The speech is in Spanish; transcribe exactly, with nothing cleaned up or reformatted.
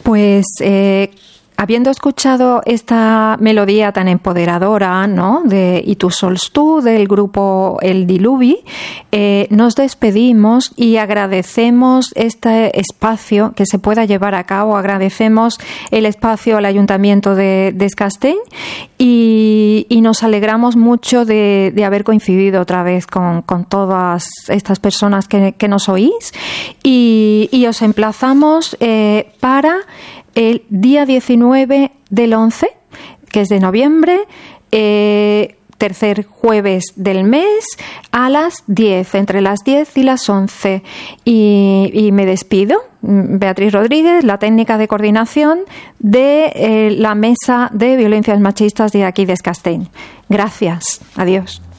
Pues eh, habiendo escuchado esta melodía tan empoderadora, ¿no?, de Y tu sols tú, del grupo El Diluvi, eh, nos despedimos y agradecemos este espacio que se pueda llevar a cabo. Agradecemos el espacio al Ayuntamiento de, de Es Castell y, y nos alegramos mucho de, de haber coincidido otra vez con, con todas estas personas que, que nos oís y, y os emplazamos eh, para el día diecinueve del once, que es de noviembre, eh, tercer jueves del mes, a las diez, entre las diez y las once. Y, y me despido. Beatriz Rodríguez, la técnica de coordinación de eh, la Mesa de Violencias Machistas de aquí de Es Castell. Gracias. Adiós.